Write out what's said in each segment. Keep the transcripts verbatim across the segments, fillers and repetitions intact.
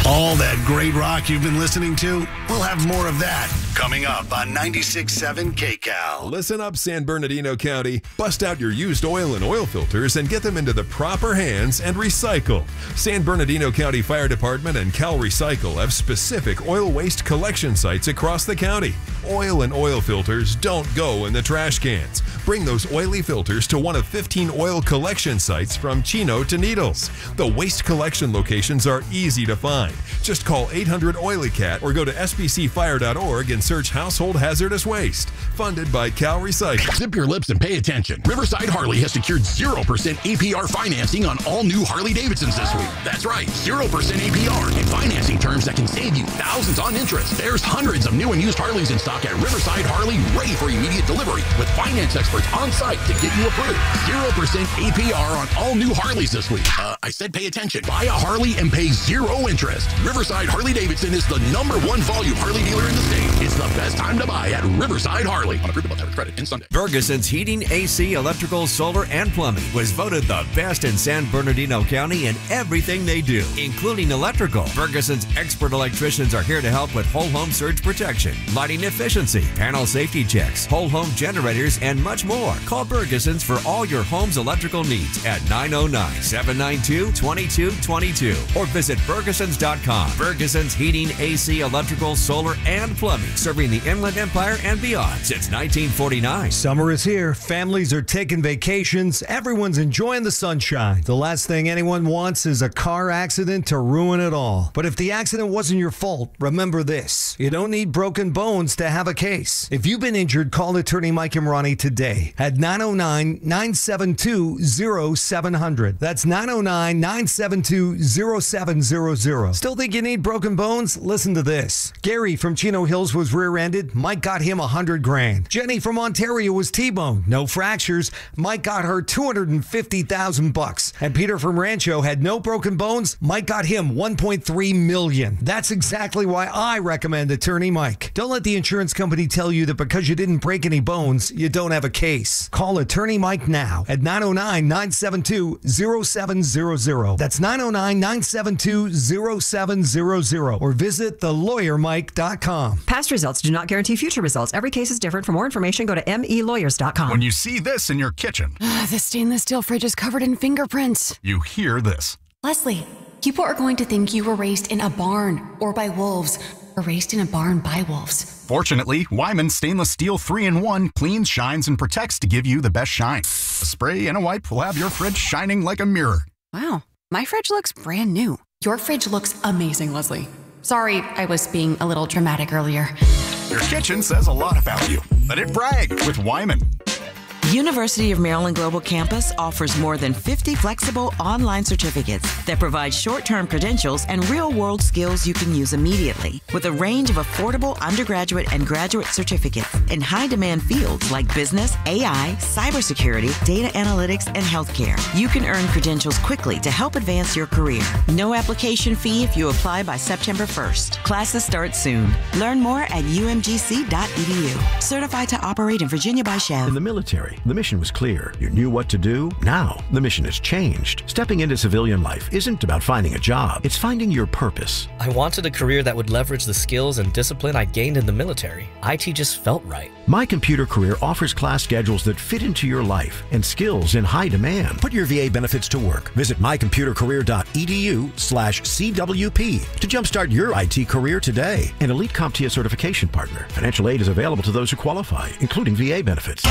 All that great rock you've been listening to, we'll have more of that coming up on ninety-six point seven K C A L. Listen up, San Bernardino County. Bust out your used oil and oil filters and get them into the proper hands and recycle. San Bernardino County Fire Department and Cal Recycle have specific oil waste collection sites across the county. Oil and oil filters don't go in the trash cans. Bring those oily filters to one of fifteen oil collection sites from Chino to Needles. The waste collection locations are easy to find. Just call eight hundred Oily Cat or go to S B C fire dot org and search Household Hazardous Waste. Funded by Cal Recycle. Zip your lips and pay attention. Riverside Harley has secured zero percent A P R financing on all new Harley-Davidsons this week. That's right, zero percent A P R and financing terms that can save you thousands on interest. There's hundreds of new and used Harleys in stock at Riverside Harley, ready for immediate delivery with finance experts on site to get you approved. zero percent A P R on all new Harleys this week. Uh, I said pay attention. Buy a Harley and pay zero interest. Riverside Harley-Davidson is the number one volume Harley dealer in the state. It's the best time to buy at Riverside Harley. On approved above credit in Sunday. Ferguson's Heating, A C, Electrical, Solar, and Plumbing was voted the best in San Bernardino County in everything they do, including electrical. Ferguson's expert electricians are here to help with whole home surge protection, lighting efficiency, panel safety checks, whole home generators, and much more. Call Ferguson's for all your home's electrical needs at nine oh nine, seven nine two, two two two two or visit Fergusons dot com. Ferguson's Heating, A C, Electrical, Solar, and Plumbing, serving the Inland Empire and beyond since nineteen forty-nine. Summer is here. Families are taking vacations. Everyone's enjoying the sunshine. The last thing anyone wants is a car accident to ruin it all. But if the accident wasn't your fault, remember this. You don't need broken bones to have a case. If you've been injured, call attorney Mike Imrani today at nine oh nine, nine seven two, oh seven hundred. That's nine oh nine, nine seven two, oh seven hundred. Still think you need broken bones? Listen to this. Gary from Chino Hills was rear-ended. Mike got him a hundred grand. Jenny from Ontario was T-boned. No fractures. Mike got her two hundred fifty thousand bucks. And Peter from Rancho had no broken bones. Mike got him one point three million. That's exactly why I recommend Attorney Mike. Don't let the insurance company tell you that because you didn't break any bones, you don't have a case. Call Attorney Mike now at nine oh nine, nine seven two, oh seven hundred. That's nine oh nine, nine seven two, oh seven hundred or visit the lawyer mike dot com. Past results do not guarantee future results. Every case is different. For more information, go to m e lawyers dot com. When you see this in your kitchen, the stainless steel fridge is covered in fingerprints. You hear this. Leslie, people are going to think you were raised in a barn or by wolves or raised in a barn by wolves. Fortunately, Wyman Stainless Steel three in one cleans, shines, and protects to give you the best shine. A spray and a wipe will have your fridge shining like a mirror. Wow, my fridge looks brand new. Your fridge looks amazing, Leslie. Sorry, I was being a little dramatic earlier. Your kitchen says a lot about you. Let it brag with Wyman. University of Maryland Global Campus offers more than fifty flexible online certificates that provide short-term credentials and real-world skills you can use immediately. With a range of affordable undergraduate and graduate certificates in high-demand fields like business, A I, cybersecurity, data analytics, and healthcare, you can earn credentials quickly to help advance your career. No application fee if you apply by September first. Classes start soon. Learn more at u m g c dot e d u. Certified to operate in Virginia by Chev. In the military, the mission was clear. You knew what to do. Now, the mission has changed. Stepping into civilian life isn't about finding a job. It's finding your purpose. I wanted a career that would leverage the skills and discipline I gained in the military. I T just felt right. My Computer Career offers class schedules that fit into your life and skills in high demand. Put your V A benefits to work. Visit my computer career dot e d u slash c w p to jumpstart your I T career today. An Elite CompTIA certification partner. Financial aid is available to those who qualify, including V A benefits.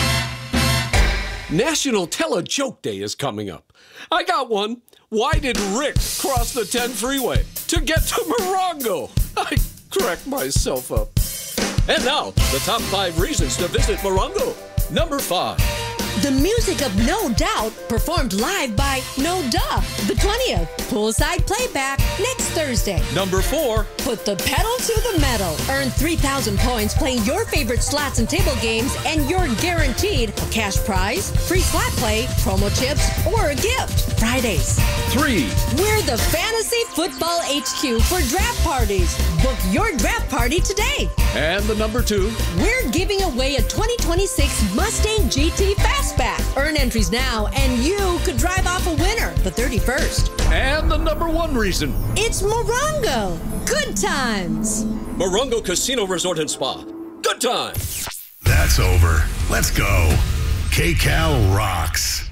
National Tell a Joke Day is coming up. I got one. Why did Rick cross the ten freeway? To get to Morongo. I cracked myself up. And now, the top five reasons to visit Morongo. Number five. The music of No Doubt performed live by No Duh. The twentieth. Poolside playback next Thursday. Number four. Put the pedal to the metal. Earn three thousand points playing your favorite slots and table games, and you're guaranteed a cash prize, free slot play, promo chips, or a gift. Fridays. Three. We're the Fantasy Football H Q for draft parties. Book your draft party today. And the number two. We're giving away a twenty twenty-six Mustang G T Fast gas back. Earn entries now, and you could drive off a winner the thirty-first. And the number one reason. It's Morongo. Good times. Morongo Casino Resort and Spa. Good times. That's over. Let's go. K-Cal rocks.